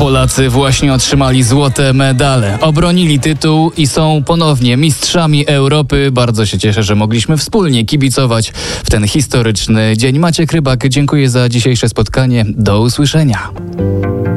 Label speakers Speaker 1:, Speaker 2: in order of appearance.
Speaker 1: Polacy właśnie otrzymali złote medale, obronili tytuł i są ponownie mistrzami Europy. Bardzo się cieszę, że mogliśmy wspólnie kibicować w ten historyczny dzień. Maciek Rybak, dziękuję za dzisiejsze spotkanie. Do usłyszenia.